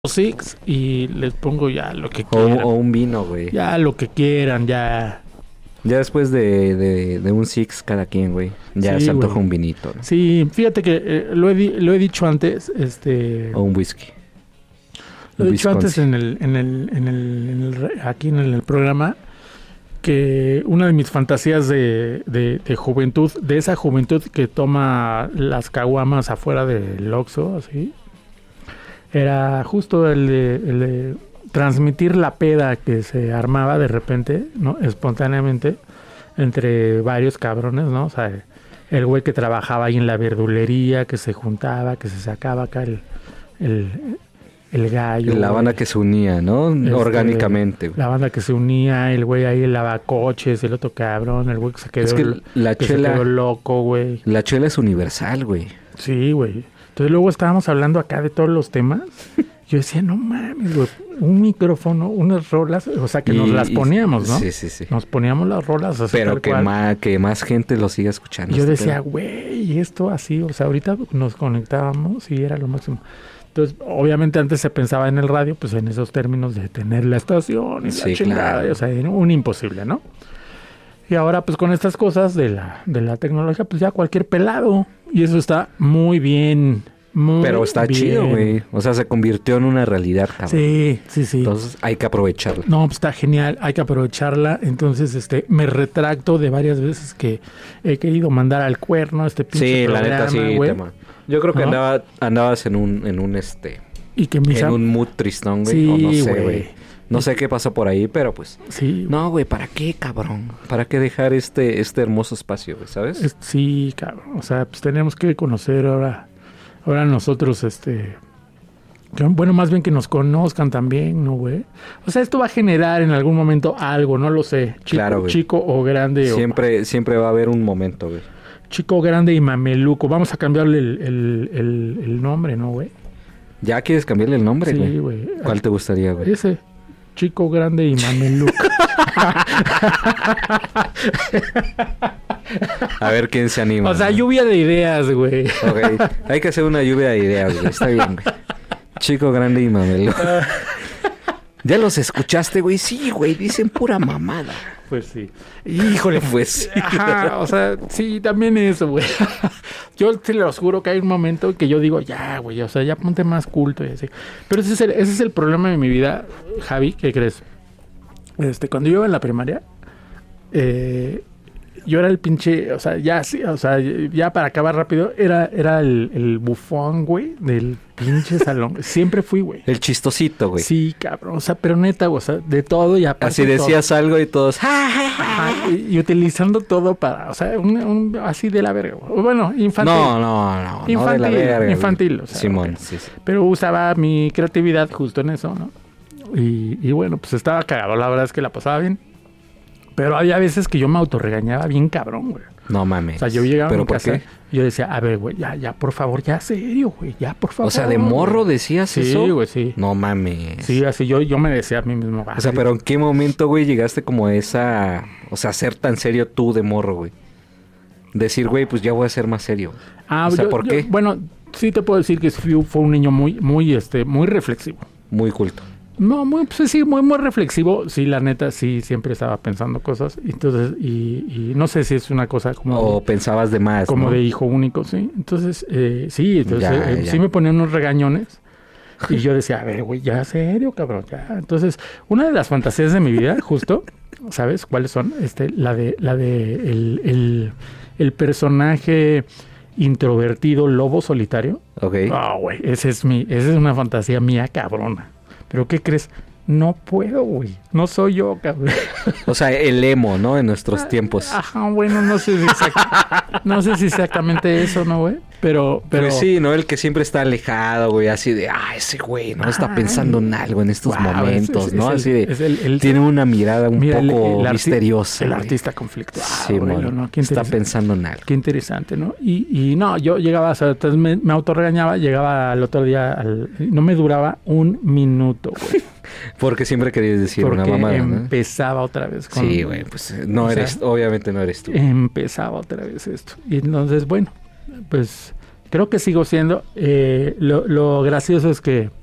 Six y les pongo ya lo que O quieran. un vino, güey. Ya lo que quieran, ya. Ya después de un Six cada quien, güey. Ya Sí, se antoja güey. un vinito, ¿no? Sí, fíjate que lo he dicho antes, O un whisky. lo he Un dicho antes Wisconsin. aquí en el programa, que una de mis fantasías de juventud, de esa juventud que toma las caguamas afuera del Oxxo, así, era justo el de transmitir la peda que se armaba de repente, ¿no? Espontáneamente, entre varios cabrones, ¿no? O sea, el güey que trabajaba ahí en la verdulería, que se juntaba, que se sacaba acá el gallo. La banda que se unía, ¿no? Orgánicamente, güey. La banda que se unía, el güey ahí el lavacoches, el otro cabrón, el güey que se quedó, Es que la que se chela... quedó loco, güey. La chela es universal, güey. Sí, güey. Entonces luego estábamos hablando acá de todos los temas. Yo decía, no mames, güey, un micrófono, unas rolas, o sea, que nos las poníamos, ¿no? Sí, sí, sí. Nos poníamos las rolas así. Pero tal que cual. que más gente lo siga escuchando. Y yo decía, pedo. güey, esto así, o sea, ahorita nos conectábamos y era lo máximo. Entonces, obviamente antes se pensaba en el radio, pues en esos términos de tener la estación y Sí, la chingada, claro. o sea, era un imposible, ¿no? Y ahora, pues con estas cosas de la tecnología, pues ya cualquier pelado. Y eso está muy bien. Muy Pero está bien. chido, güey. O sea, se convirtió en una realidad, cabrón. Sí, sí, sí. Entonces hay que aprovecharla. No, pues está genial, hay que aprovecharla. Entonces, me retracto de varias veces que he querido mandar al cuerno este pinche Sí, la programa, neta sí, güey. tema. Yo creo que ¿No? andabas en un Y que mis en am- un mood tristón, güey. Sí, O no sé, güey. güey. No sé qué pasó por ahí, pero pues. Sí, No, güey, ¿para qué, cabrón? ¿Para qué dejar este hermoso espacio, güey? ¿Sabes? sí, cabrón. O sea, pues tenemos que conocer ahora nosotros, bueno, más bien que nos conozcan también, ¿no, güey? O sea, esto va a generar en algún momento algo, no lo sé. Chico, Claro, güey. chico o grande. Siempre va a haber un momento, güey. Chico grande y mameluco. Vamos a cambiarle el nombre, ¿no, güey? ¿Ya quieres cambiarle el nombre, güey? Sí, güey. ¿Cuál te gustaría, güey? Ese. Chico grande y mameluco. A ver quién se anima. O sea, ¿no? lluvia de ideas, güey. Ok, hay que hacer una lluvia de ideas, güey. Está bien, güey. Chico grande y mamelo. ¿Ya los escuchaste, güey? Sí, güey, dicen pura mamada. Pues sí. Híjole. Pues sí. Ajá, o sea, sí, también eso, güey. Yo te lo juro que hay un momento que yo digo, ya, güey, o sea, ya ponte más culto y así. Pero ese es el problema de mi vida, Javi, ¿qué crees? Cuando yo iba en la primaria, yo era el pinche, o sea, ya sí, o sea, ya para acabar rápido, era el bufón, güey, del pinche salón. Siempre fui, güey. El chistosito, güey. Sí, cabrón, o sea, pero neta, o sea, de todo y aparte Así decías algo y todos... Ajá, y utilizando todo para, o sea, así de la verga, güey. Bueno, infantil. No de Infantil, la verga, güey. infantil, o sea, Simón, ok. sí, sí. Pero usaba mi creatividad justo en eso, ¿no? Y bueno, pues estaba cagado, la verdad es que la pasaba bien. Pero había veces que yo me autorregañaba bien cabrón, güey. No mames. O sea, yo llegaba a ¿Pero mi por casa qué? y yo decía, a ver, güey, ya, por favor, ya serio, güey, ya, por favor. O sea, ¿de morro decías Sí, eso? güey, sí. No mames. Sí, así yo me decía a mí mismo. O sea, pero ¿en qué momento, güey, llegaste como a esa... O sea, ser tan serio tú de morro, güey? Decir, güey, pues ya voy a ser más serio. O sea, ¿por qué? Bueno, sí te puedo decir que fue un niño muy reflexivo. Muy culto. No, pues sí, muy reflexivo. Sí, la neta, sí, siempre estaba pensando cosas. Entonces, y no sé si es una cosa como... O pensabas de más, como ¿no? de hijo único, sí. Entonces, sí, entonces Ya. sí me ponían unos regañones. Y yo decía, a ver, güey, ya serio, cabrón, ya. Entonces, una de las fantasías de mi vida, justo, ¿sabes cuáles son? La de el personaje introvertido, lobo solitario. Ok. Ah, güey, esa es una fantasía mía, cabrona. ¿Pero qué crees? No puedo, güey. No soy yo, cabrón. O sea, el emo, ¿no? En nuestros tiempos. Ajá, bueno, no sé si exactamente eso, ¿no, güey? Pero Pues sí, ¿no? El que siempre está alejado, güey. Así de, ese güey, ¿no? Está pensando en algo en estos Wow, momentos, ¿no? Así de, el tiene una mirada un mira, poco misteriosa. El güey. artista conflictuado. Sí, güey, bueno, ¿no? Qué está interesante. pensando en algo. Qué interesante, ¿no? Y no, yo llegaba, o sea, entonces me autorregañaba, llegaba al otro día, no me duraba un minuto, güey. Porque siempre querías decir Porque una mamada, ¿no? empezaba otra vez con... Sí, güey, pues no o eres, sea, obviamente no eres tú. Empezaba otra vez esto. Y entonces, bueno, pues creo que sigo siendo. Lo gracioso es que